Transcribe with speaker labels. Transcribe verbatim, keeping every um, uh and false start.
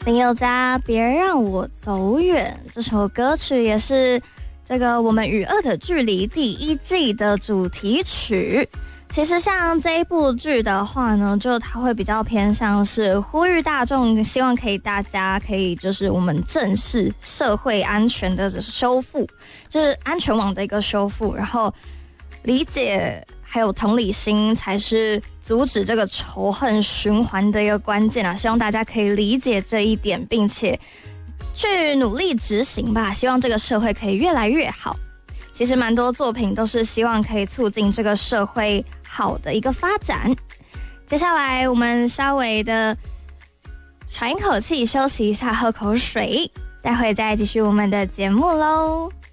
Speaker 1: 林宥嘉《别让我走远》这首歌曲也是这个《我们与恶的距离》第一季的主题曲。其实像这一部剧的话呢，就它会比较偏向是呼吁大众，希望可以大家可以就是我们正视社会安全的修复，就是安全网的一个修复，然后理解还有同理心才是阻止这个仇恨循环的一个关键啊！希望大家可以理解这一点，并且去努力执行吧。希望这个社会可以越来越好。其实蛮多作品都是希望可以促进这个社会好的一个发展。接下来我们稍微的喘一口气，休息一下，喝口水，待会再继续我们的节目咯。